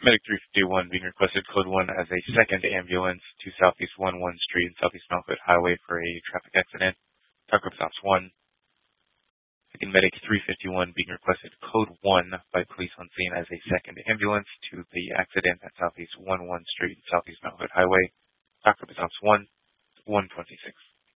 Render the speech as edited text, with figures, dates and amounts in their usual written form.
Medic 351 being requested code 1 as a second ambulance to Southeast 11 Street and Southeast Mountfoot Highway for a traffic accident. Talk Group Ops 1. Again, Medic 351 being requested code 1 by police on scene as a second ambulance to the accident at Southeast 11 Street and Southeast Mountfoot Highway. Talk Group Ops 1, 126.